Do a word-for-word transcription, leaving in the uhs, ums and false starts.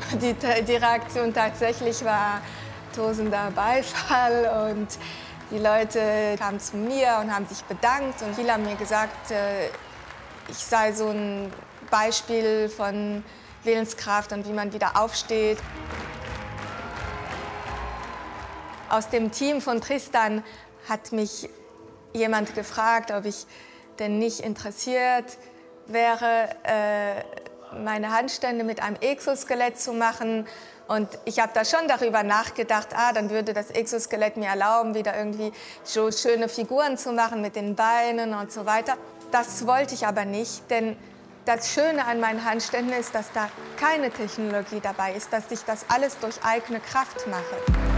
Die, die Reaktion tatsächlich war tosender Beifall und die Leute kamen zu mir und haben sich bedankt und viele haben mir gesagt, ich sei so ein Beispiel von Willenskraft und wie man wieder aufsteht. Aus dem Team von Tristan hat mich jemand gefragt, ob ich denn nicht interessiert wäre, äh, meine Handstände mit einem Exoskelett zu machen. Und ich habe da schon darüber nachgedacht, ah, dann würde das Exoskelett mir erlauben, wieder irgendwie so schöne Figuren zu machen mit den Beinen und so weiter. Das wollte ich aber nicht, denn das Schöne an meinen Handständen ist, dass da keine Technologie dabei ist, dass ich das alles durch eigene Kraft mache.